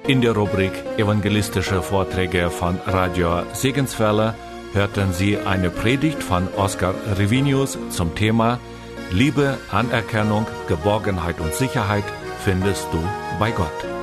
In der Rubrik Evangelistische Vorträge von Radio Segenswelle hörten Sie eine Predigt von Oskar Revinius zum Thema Liebe, Anerkennung, Geborgenheit und Sicherheit findest du bei Gott.